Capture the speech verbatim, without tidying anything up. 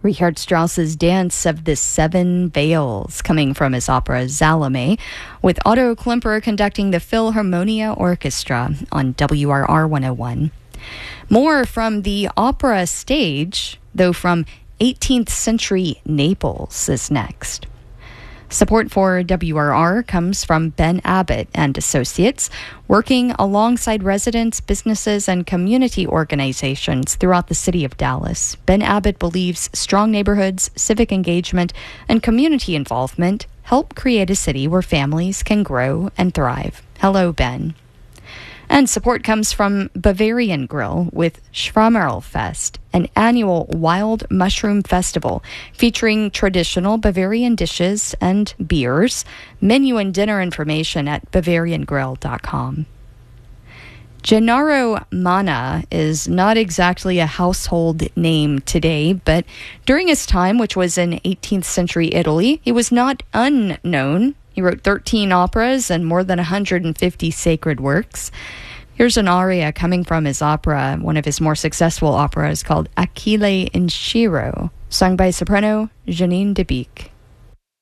Richard Strauss's Dance of the Seven Veils, coming from his opera Salome, with Otto Klemperer conducting the Philharmonia Orchestra on W R R one oh one. More from the opera stage, though from eighteenth century Naples, is next. Support for W R R comes from Ben Abbott and Associates, working alongside residents, businesses, and community organizations throughout the city of Dallas. Ben Abbott believes strong neighborhoods, civic engagement, and community involvement help create a city where families can grow and thrive. Hello, Ben. And support comes from Bavarian Grill with Schwammerlfest, an annual wild mushroom festival featuring traditional Bavarian dishes and beers. Menu and dinner information at bavarian grill dot com. Gennaro Manna is not exactly a household name today, but during his time, which was in eighteenth century Italy, he was not unknown. He wrote thirteen operas and more than one hundred fifty sacred works. Here's an aria coming from his opera, one of his more successful operas called Achille in Shiro, sung by soprano Janine de Beek.